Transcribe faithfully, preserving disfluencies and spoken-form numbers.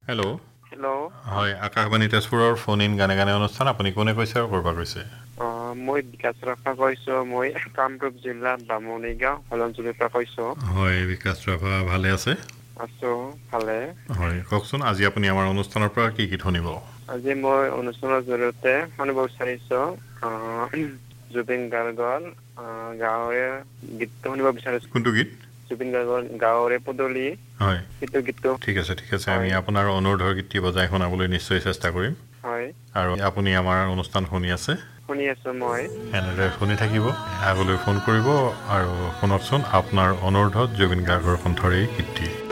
hello' hello' হয় আকাশবাণী তেজপুৰৰ phone in গানে গানে অনুষ্ঠান আপুনি কোনে কৈছে আৰু কৰবা কৈছে অ মই বিকাশ ৰাভা কৈছো মই কামৰূপ জিলাৰ বামুণীগাঁও হলঞ্জুলিৰ পৰা কৈছো হয় বিকাশ ৰাভা ভালে আছে আছো ভালে হয় কওকচোন আজি আপুনি আমাৰ অনুষ্ঠানৰ পৰা কি কি শুনিব আজি মই অনুষ্ঠানৰ জৰিয়তে শুনিব বিচাৰিছো জুবিন গাৰ্গৰ গাঁৱৰে গীতটো শুনিব বিচাৰিছো কোনটো গীত জুবিন গাৰ্গৰ গাঁৱৰে পদূলি হয় সেইটো গীতটো ঠিক আছে ঠিক আছে আমি হয় আপোনাৰ অনুৰোধৰ গীতটি বজাই শুনাবলৈ নিশ্চয় চেষ্টা কৰিম হয় আৰু আপুনি আমাৰ অনুষ্ঠান শুনি আছে শুনি আছো মই এনেদৰে শুনি থাকিব আগলৈ ফোন কৰিব আৰু শুনকচোন আপোনাৰ অনুৰোধত জুবিন গাৰ্গৰ কণ্ঠৰ এই গীতটি